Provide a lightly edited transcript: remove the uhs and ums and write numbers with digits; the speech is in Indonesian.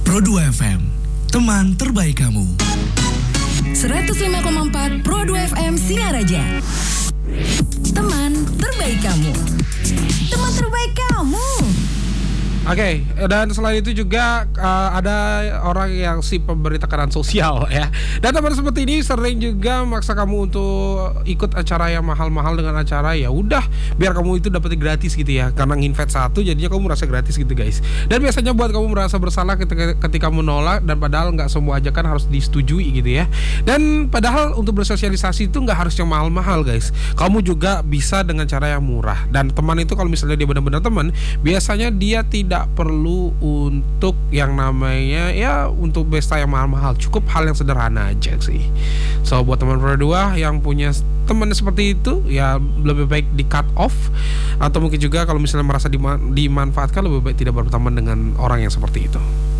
Pro 2 FM, teman terbaik kamu. 105,4 Pro 2 FM Singaraja. Teman terbaik kamu. Teman terbaik kamu. Oke, dan selain itu juga ada orang yang si pemberi tekanan sosial ya. Dan teman seperti ini sering juga memaksa kamu untuk ikut acara yang mahal-mahal dengan acara ya udah biar kamu itu dapetin gratis gitu ya. Karena nginvest satu jadinya kamu merasa gratis gitu guys. Dan biasanya buat kamu merasa bersalah ketika menolak dan padahal nggak semua ajakan harus disetujui gitu ya. Dan padahal untuk bersosialisasi itu nggak harus yang mahal-mahal guys. Kamu juga bisa dengan cara yang murah. Dan teman itu kalau misalnya dia benar-benar teman, biasanya dia tidak perlu untuk yang namanya ya untuk pesta yang mahal-mahal, cukup hal yang sederhana aja sih. So buat teman berdua yang punya teman seperti itu ya lebih baik di cut off, atau mungkin juga kalau misalnya merasa dimanfaatkan lebih baik tidak berteman dengan orang yang seperti itu.